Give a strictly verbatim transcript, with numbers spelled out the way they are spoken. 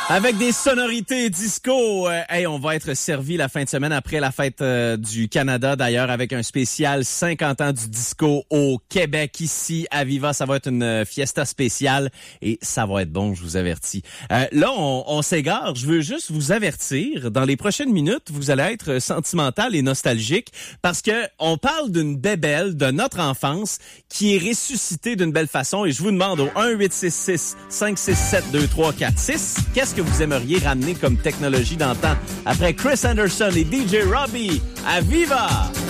Avec des sonorités disco, euh, hey, on va être servi la fin de semaine après la fête euh, du Canada, d'ailleurs, avec un spécial cinquante ans du disco au Québec, ici à Viva. Ça va être une euh, fiesta spéciale et ça va être bon, je vous avertis. Euh, là, on, on s'égare. Je veux juste vous avertir, dans les prochaines minutes, vous allez être sentimental et nostalgique parce que on parle d'une bébelle de notre enfance qui est ressuscitée d'une belle façon et je vous demande au un huit six six cinq six sept deux trois quatre six, qu'est-ce que vous aimeriez ramener comme technologie d'antan après Chris Anderson et D J Robbie à Viva!